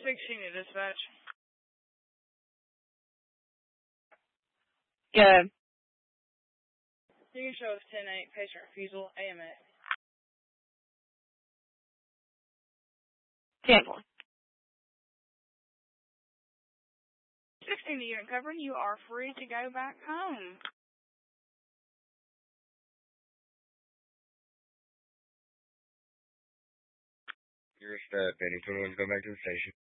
16 to dispatch. Good. You can show us 10-8, patient refusal, AMS. 10-4. 16 to unit cover, you are free to go back home. You're a step, Penny 21, go back to the station.